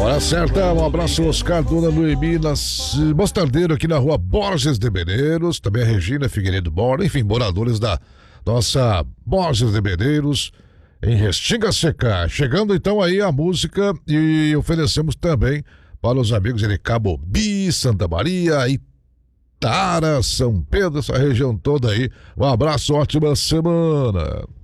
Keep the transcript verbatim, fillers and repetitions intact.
Hora certa, um abraço Oscar, Dona Noemi, nas Mostardeiro, aqui na rua Borges de Medeiros, também a Regina Figueiredo Borges, enfim, moradores da nossa Borges de Medeiros, em Restinga Seca. Chegando então aí a música e oferecemos também para os amigos de Cabobi, Santa Maria, Itara, São Pedro, essa região toda aí. Um abraço, ótima semana.